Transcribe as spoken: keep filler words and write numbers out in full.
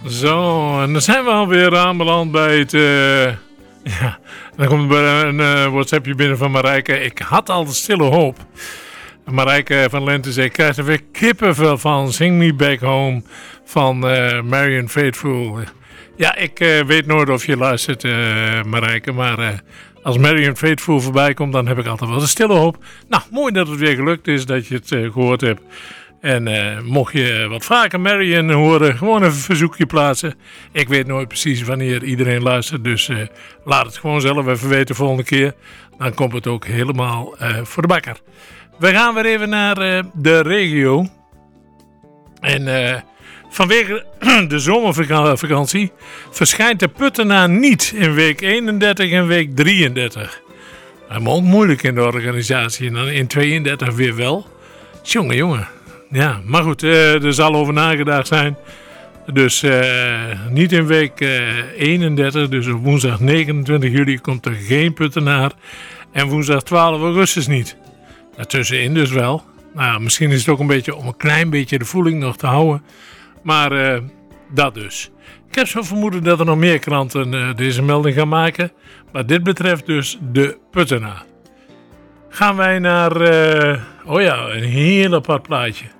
Zo, en dan zijn we alweer aanbeland bij het... Uh, ja, dan komt er een uh, WhatsAppje binnen van Marijke. Ik had al de stille hoop. Marijke van Lente zei, ik krijg er weer kippenvel van. Sing Me Back Home van uh, Marianne Faithfull. Ja, ik uh, weet nooit of je luistert, uh, Marijke, maar... Uh, Als Marianne Faithfull voorbij komt, dan heb ik altijd wel de stille hoop. Nou, mooi dat het weer gelukt is dat je het uh, gehoord hebt. En uh, mocht je wat vaker Marianne horen, gewoon even een verzoekje plaatsen. Ik weet nooit precies wanneer iedereen luistert, dus uh, laat het gewoon zelf even weten de volgende keer. Dan komt het ook helemaal uh, voor de bakker. We gaan weer even naar uh, de regio. En... Uh, Vanwege de zomervakantie verschijnt de Puttenaar niet in week eenendertig en week drieëndertig. Maar ook moeilijk in de organisatie en dan in tweeëndertig weer wel. Jongen, jongen. Ja, maar goed, uh, er zal over nagedacht zijn. Dus uh, niet in week uh, eenendertig, dus op woensdag negenentwintig juli komt er geen Puttenaar. En woensdag twaalf augustus niet. Daartussenin dus wel. Nou, misschien is het ook een beetje om een klein beetje de voeling nog te houden. Maar uh, dat dus. Ik heb zo vermoeden dat er nog meer kranten uh, deze melding gaan maken. Maar dit betreft dus de Puttenaar. Gaan wij naar... Uh, oh ja, een heel apart plaatje.